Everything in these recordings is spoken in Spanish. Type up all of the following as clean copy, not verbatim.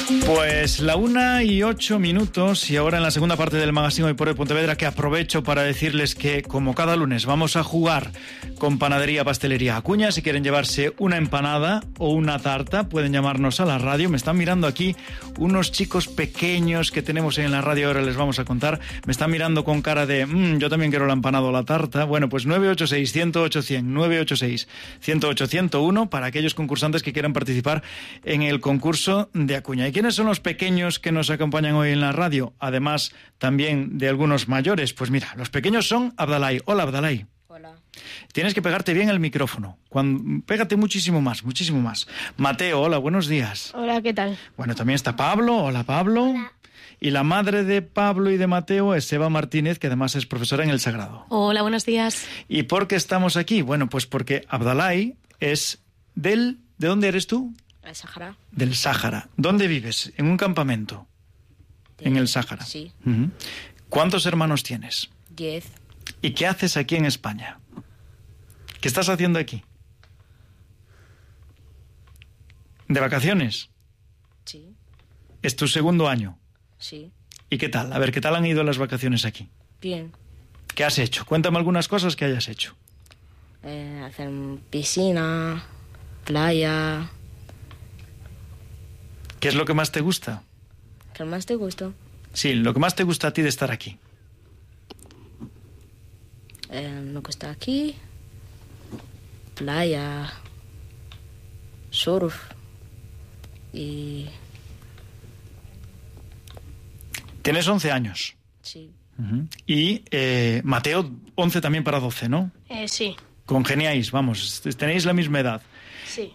Pues la 1:08 y ahora en la segunda parte del magazine Hoy por Hoy Pontevedra, que aprovecho para decirles que como cada lunes vamos a jugar con Panadería Pastelería Acuña. Si quieren llevarse una empanada o una tarta pueden llamarnos a la radio. Me están mirando aquí unos chicos pequeños que tenemos en la radio, ahora les vamos a contar. Me están mirando con cara de yo también quiero la empanada o la tarta. Bueno, pues 986-108-100, 986-108-101 para aquellos concursantes que quieran participar en el concurso de Acuña. ¿Y quiénes son los pequeños que nos acompañan hoy en la radio? Además también de algunos mayores. Pues mira, los pequeños son Abdalay. Hola, Abdalay. Hola. Tienes que pegarte bien el micrófono. Pégate muchísimo más, muchísimo más. Mateo, hola, buenos días. Hola, ¿qué tal? Bueno, también está Pablo. Hola, Pablo. Hola. Y la madre de Pablo y de Mateo es Eva Martínez, que además es profesora en El Sagrado. Hola, buenos días. ¿Y por qué estamos aquí? Bueno, pues porque Abdalay es ¿de dónde eres tú? El Sáhara. Del Sáhara. ¿Dónde vives? ¿En un campamento? En el Sáhara. Sí. Uh-huh. ¿Cuántos hermanos tienes? 10. ¿Y qué haces aquí en España? ¿Qué estás haciendo aquí? ¿De vacaciones? Sí. ¿Es tu segundo año? Sí. ¿Y qué tal? A ver, ¿qué tal han ido las vacaciones aquí? Bien. ¿Qué has hecho? Cuéntame algunas cosas que hayas hecho. Hacer piscina, playa. ¿Qué es lo que más te gusta? ¿Qué más te gusta? Sí, lo que más te gusta a ti de estar aquí. Lo que está aquí. Playa. Surf. Y... Tienes 11 años. sí. Uh-huh. Y Mateo, 11 también para 12, ¿no? Sí. Congeniáis, vamos, tenéis la misma edad. Sí.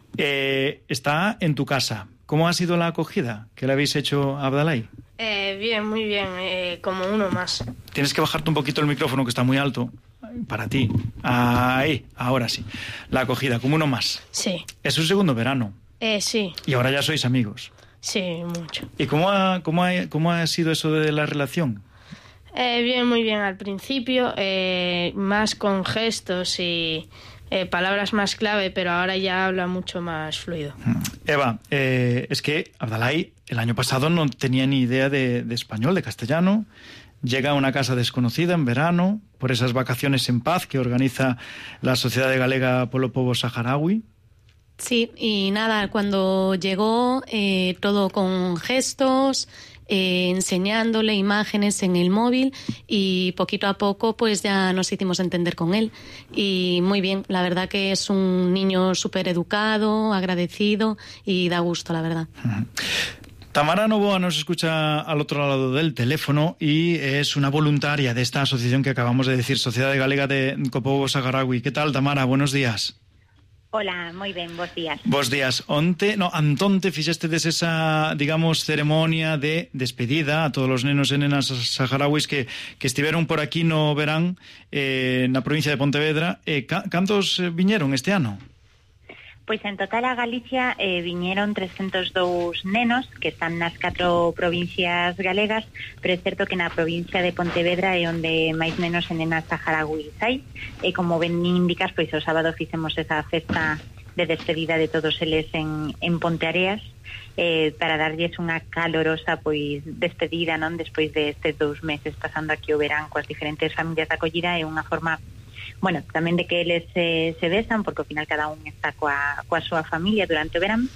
Está en tu casa. ¿Cómo ha sido la acogida que le habéis hecho a Abdalay? Bien, muy bien, como uno más. Tienes que bajarte un poquito el micrófono, que está muy alto, para ti. Ahí, ahora sí. La acogida, como uno más. Sí. Es su segundo verano. Sí. Y ahora ya sois amigos. Sí, mucho. ¿Y cómo ha sido eso de la relación? Bien, muy bien al principio, más con gestos y palabras más clave, pero ahora ya habla mucho más fluido. Eva, es que Abdalay el año pasado no tenía ni idea de español, de castellano. Llega a una casa desconocida en verano, por esas vacaciones en paz que organiza la Sociedad Galega polo Pobo Saharaui. Sí, y nada, cuando llegó todo con gestos, enseñándole imágenes en el móvil y poquito a poco pues ya nos hicimos entender con él y muy bien, la verdad que es un niño súper educado, agradecido y da gusto, la verdad. Tamara Novoa nos escucha al otro lado del teléfono y es una voluntaria de esta asociación que acabamos de decir, Sociedad Galega de Pobo Saharaui. ¿Qué tal, Tamara? Buenos días. Hola, moi ben, bos días. Bos días. Antonte fixestedes esa, digamos, ceremonia de despedida a todos os nenos e nenas saharauis que estiveron por aquí no verán na provincia de Pontevedra. Cantos viñeron este ano? Pois en total a Galicia viñeron 302 nenos que están nas 4 provincias galegas, pero é certo que na provincia de Pontevedra é onde máis nenos e nenas saharauis hai, e como ben indicas, pois o sábado fixemos esa festa de despedida de todos eles en Ponteareas, para darlles unha calorosa pois despedida, non, despois de estes 2 meses pasando aquí o verán coas diferentes familias de acollida. É unha forma, bueno, tamén de que eles se besan, porque ao final cada un está coa súa familia durante o verán,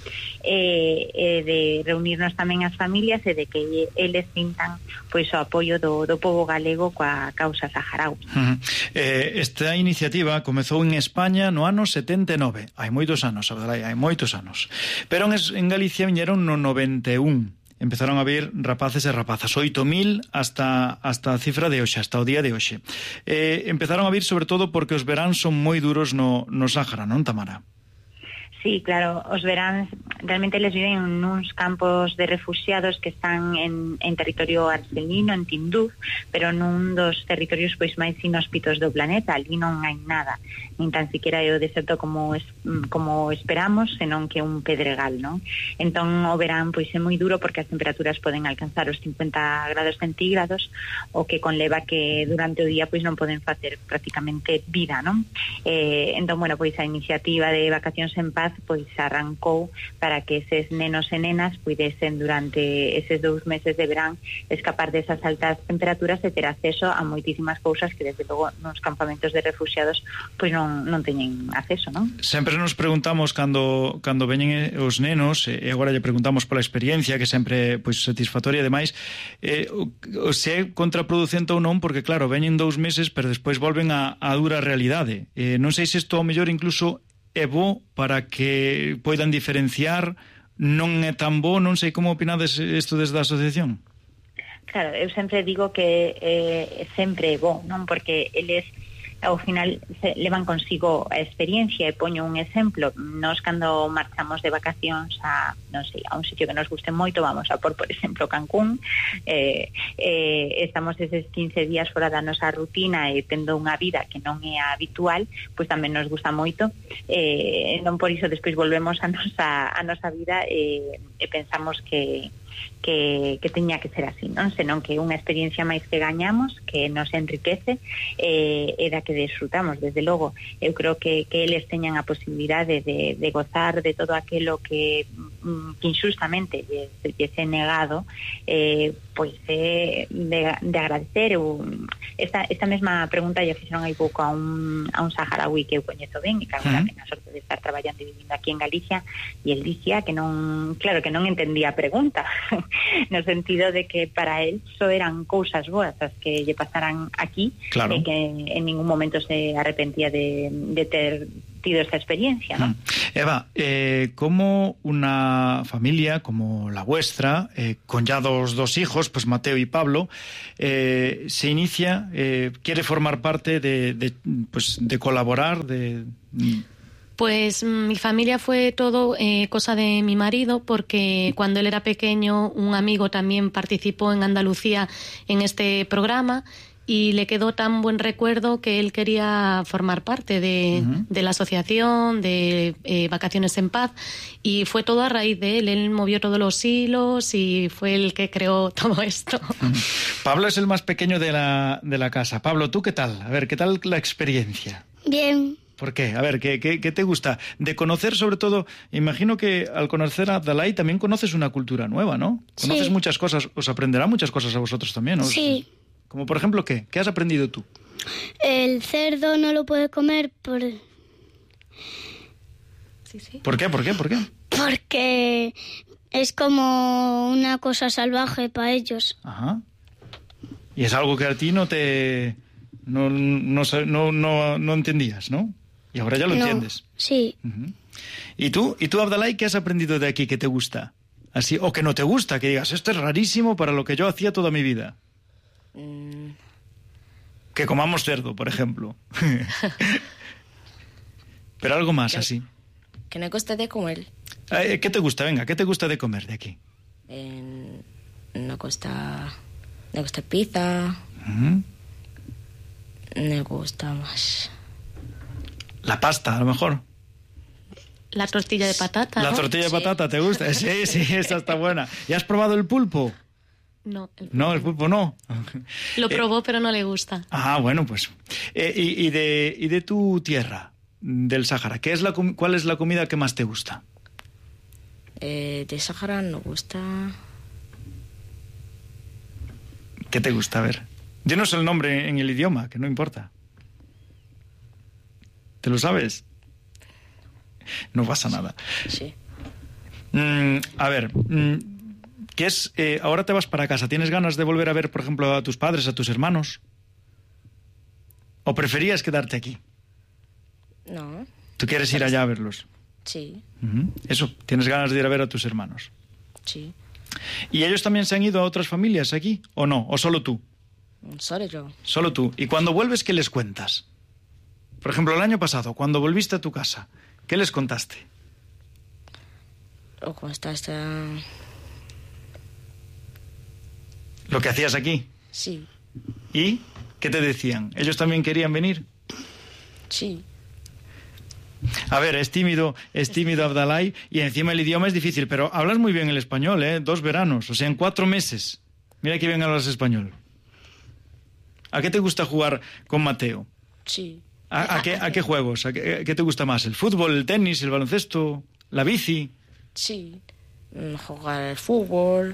de reunirnos tamén as familias e de que eles sintan pois o apoio do pobo galego coa causa saharaui. Esta iniciativa comezou en España no ano 79. Hai moitos anos, Abdalay, hai moitos anos. Pero en Galicia viñeron no 91. Empezaron a vir rapaces e rapazas, 8.000 hasta a cifra de hoxe, hasta o día de hoxe. Empezaron a vir sobre todo porque os veráns son moi duros no Sáhara, non, Tamara? Sí, claro, os veráns realmente les viven nuns campos de refugiados que están en territorio argelino, en Tinduf, pero nun dos territorios pois máis inhóspitos do planeta. Ali non hai nada, nin tan siquiera é o deserto como esperamos, senón que un pedregal, non? Entón o verán pois é moi duro porque as temperaturas poden alcanzar os 50 grados centígrados, o que conleva que durante o día pois non poden facer prácticamente vida, non? Entón, bueno, pois a iniciativa de Vacacións en Paz Paz pois arrancou para que eses nenos e nenas puidesen durante eses 2 meses de verán escapar desas altas temperaturas e ter acceso a moitísimas cousas que desde logo nos campamentos de refugiados pois non teñen acceso, non? Sempre nos preguntamos cando veñen os nenos, e agora lle preguntamos pola experiencia, que sempre pois satisfactoria, ademais, se é contraproducente ou non, porque claro, veñen 2 meses, pero despois volven a dura realidade. Non sei se isto ao mellor incluso é bo para que poidan diferenciar, non é tan bo, non sei como opinades isto desde a asociación. Claro, eu sempre digo que sempre é bo, non? Porque eles ao final levan consigo a experiencia, e poño un exemplo. Nós cando marchamos de vacacións a, non sei, a un sitio que nos guste moito, vamos a por exemplo, Cancún, estamos eses 15 días fora da nosa rutina e tendo unha vida que non é habitual, pois tamén nos gusta moito, non por iso despois volvemos a nosa vida e pensamos que teña que ser así, non? Senón que é unha experiencia máis que gañamos, que nos enriquece e da que desfrutamos, desde logo. Eu creo que eles teñan a posibilidade de gozar de todo aquilo que injustamente lles é negado, pois é de agradecer. Esta mesma pregunta lle fixeron hai pouco a un saharaui que eu coñezo ben e que agora ten a sorte de estar traballando e vivindo aquí en Galicia, e el dicía que non entendía a pregunta no sentido de que para él só eran cousas boas as que lle pasaran aquí, claro. E que en ningún momento se arrepentía de ter tido esta experiencia, ¿no? Eva, como una familia como la vuestra, con ya dos hijos, pues Mateo y Pablo, se inicia, quiere formar parte de colaborar, Pues mi familia fue todo cosa de mi marido, porque cuando él era pequeño un amigo también participó en Andalucía en este programa y le quedó tan buen recuerdo que él quería formar parte de la asociación, de Vacaciones en Paz, y fue todo a raíz de él. Él movió todos los hilos y fue el que creó todo esto. Pablo es el más pequeño de la casa. Pablo, ¿tú qué tal? A ver, ¿qué tal la experiencia? Bien. ¿Por qué? A ver, ¿qué te gusta? De conocer, sobre todo, imagino que al conocer a Abdalai también conoces una cultura nueva, ¿no? Conoces sí. Muchas cosas, os aprenderá muchas cosas a vosotros también, ¿no? Sí. Como por ejemplo, ¿qué? ¿Qué has aprendido tú? El cerdo no lo puede comer por... Sí. ¿Por qué? Porque es como una cosa salvaje para ellos. Ajá. Y es algo que a ti no entendías, ¿no? Y ahora ya lo entiendes. Sí. Uh-huh. ¿Y tú, Abdalai, qué has aprendido de aquí que te gusta? Así, o que no te gusta, que digas, esto es rarísimo para lo que yo hacía toda mi vida. Que comamos cerdo, por ejemplo. Pero algo más así. Que me gusta de comer. ¿Qué te gusta? Venga, ¿qué te gusta de comer de aquí? Me gusta pizza. Uh-huh. Me gusta más. La pasta, a lo mejor. La tortilla de patata, La ¿no? tortilla de patata, ¿te gusta? Sí, esa está buena. ¿Y has probado el pulpo? No, el pulpo no. Lo probó, pero no le gusta. Ah, bueno, pues. Y de tu tierra, del Sáhara, ¿cuál es la comida que más te gusta? De Sáhara nos gusta... ¿Qué te gusta? A ver. Yo no sé el nombre en el idioma, que no importa. ¿Te lo sabes? No pasa nada. Sí. A ver... ¿qué es? Ahora te vas para casa. ¿Tienes ganas de volver a ver, por ejemplo, a tus padres, a tus hermanos? ¿O preferías quedarte aquí? No. ¿Tú quieres ir allá a verlos? Sí. Uh-huh. Eso, ¿tienes ganas de ir a ver a tus hermanos? Sí. ¿Y ellos también se han ido a otras familias aquí? ¿O no? ¿O solo tú? Solo yo. Solo tú. ¿Y cuando vuelves, qué les cuentas? Por ejemplo, el año pasado, cuando volviste a tu casa, ¿qué les contaste? ¿O cómo estás? ¿Lo que hacías aquí? Sí. ¿Y qué te decían? ¿Ellos también querían venir? Sí. A ver, es tímido Abdalai, y encima el idioma es difícil, pero hablas muy bien el español, 2 veranos, o sea, en 4 meses. Mira que bien hablas español. ¿A qué te gusta jugar con Mateo? Sí. ¿A qué juegos? ¿Qué te gusta más? ¿El fútbol, el tenis, el baloncesto, la bici? Sí. Jugar al fútbol,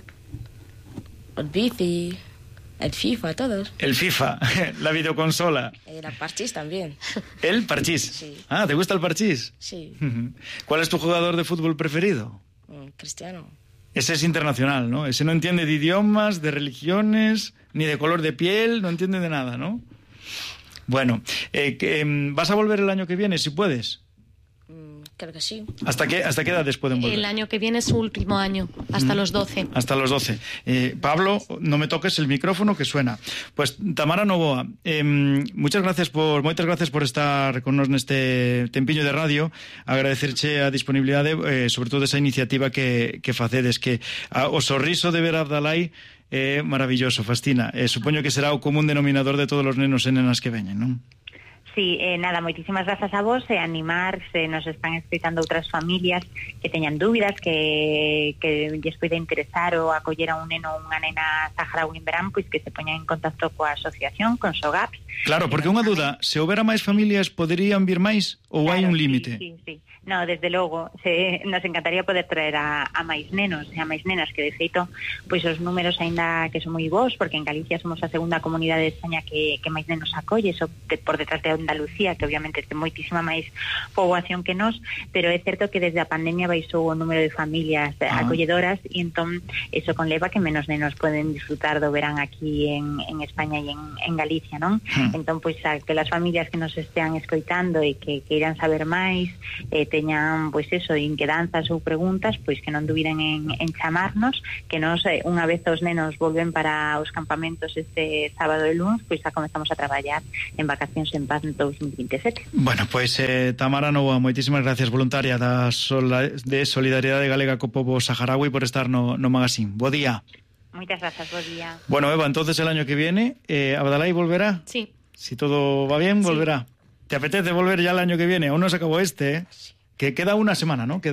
el bici, el FIFA, todos. El FIFA, la videoconsola. El parchís también. ¿El parchís? Sí. Ah, ¿te gusta el parchís? Sí. ¿Cuál es tu jugador de fútbol preferido? Cristiano. Ese es internacional, ¿no? Ese no entiende de idiomas, de religiones, ni de color de piel, no entiende de nada, ¿no? Bueno, ¿vas a volver el año que viene, si puedes? Creo que sí. ¿Hasta qué edades pueden volver? El año que viene es su último año, hasta los 12. Hasta los 12. Pablo, no me toques el micrófono que suena. Pues Tamara Novoa, moitas gracias por estar con nos neste tempiño de radio, agradecerche a disponibilidade, sobre todo esa iniciativa que facedes, que o sorriso de ver a Abdalai é maravilloso, fascina. Supoño que será o común denominador de todos os nenos e nenas que veñen, non? Sí, nada, moitísimas grazas a vos e animar se nos están escoitando outras familias que teñan dúbidas, que lles poida interesar ou acoller a un neno ou unha nena saharaui en verán, pois que se poñan en contacto coa asociación, con SOGAPS. Claro, porque unha duda, se houbera máis familias, poderían vir máis ou hai un límite? Sí. No, desde logo, nos encantaría poder traer a máis nenos e a máis nenas, que de feito, pois os números aínda que son moi bons, porque en Galicia somos a segunda comunidade de España que máis nenos acolle, por detrás de Andalucía, que obviamente ten moitísima máis poboación que nós, pero é certo que desde a pandemia baixou o número de familias acolledoras e entón eso conleva que menos nenos poden disfrutar do verán aquí en España e en Galicia, non? Entón, pois, aquelas familias que nos estean escoitando e que queiran saber máis, teñan, pois eso, inquedanzas ou preguntas, pois que non dubiden en chamarnos, que nos, unha vez os nenos volven para os campamentos este sábado e lunes, pois xa comezamos a traballar en Vacacións en Paz 2027. Bueno, pois Tamara Novoa, moitísimas gracias, voluntaria de Solidaridade Galega co pobo saharaui, por estar no magazine. Bo día. Moitas grazas, bo día. Bueno, Eva, entonces el año que viene, Abdalai volverá. Sí. Si todo va bien, Sí. volverá. ¿Te apetece volver ya el año que viene? Aún no se acabó que queda una semana, ¿no?